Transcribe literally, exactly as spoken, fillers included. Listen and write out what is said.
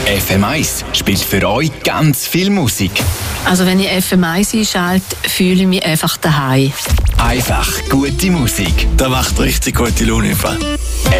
F M eins spielt für euch ganz viel Musik. Also wenn ich F M eins einschalte, fühle ich mich einfach daheim. Einfach gute Musik. Das macht richtig gute Laune.